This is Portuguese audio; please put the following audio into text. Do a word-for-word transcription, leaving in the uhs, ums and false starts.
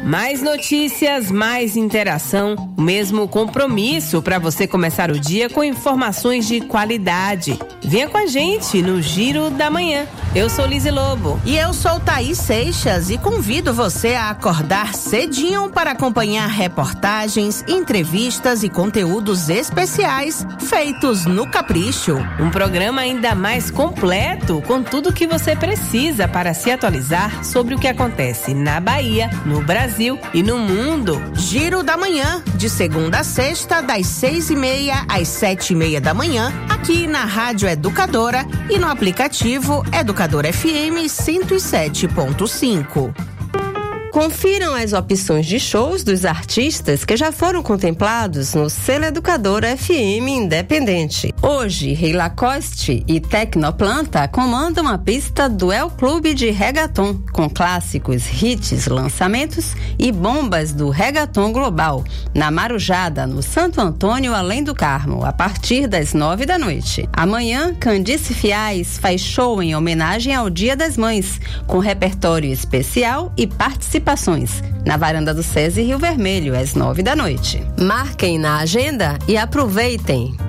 Mais notícias, mais interação, o mesmo compromisso para você começar o dia com informações de qualidade. Venha com a gente no Giro da Manhã. Eu sou Lise Lobo. E eu sou Thaís Seixas e convido você a acordar cedinho para acompanhar reportagens, entrevistas e conteúdos especiais feitos no Capricho. Um programa ainda mais completo, com tudo que você precisa para se atualizar sobre o que acontece na Bahia, no Brasil e no mundo. Giro da Manhã, de segunda a sexta, das seis e meia às sete e meia da manhã, aqui na Rádio Educadora e no aplicativo Educadora F M cento e sete ponto cinco. Confiram as opções de shows dos artistas que já foram contemplados no Selo Educadora F M Independente. Hoje, Rei Lacoste e Tecnoplanta comandam a pista do El Clube de Reggaeton, com clássicos, hits, lançamentos e bombas do reggaeton global, na Marujada, no Santo Antônio, Além do Carmo, a partir das nove da noite. Amanhã, Candice Fiais faz show em homenagem ao Dia das Mães, com repertório especial e participação na varanda do SESI Rio Vermelho, às nove da noite. Marquem na agenda e aproveitem.